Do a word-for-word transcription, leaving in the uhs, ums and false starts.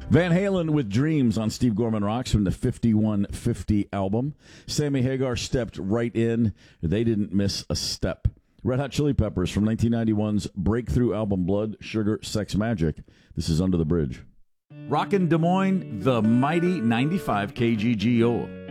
Van Halen with Dreams on Steve Gorman Rocks from the fifty-one fifty album. Sammy Hagar stepped right in. They didn't miss a step. Red Hot Chili Peppers from nineteen ninety-one's breakthrough album Blood, Sugar, Sex, Magic. This is Under the Bridge. Rockin' Des Moines, the mighty ninety-five K G G O.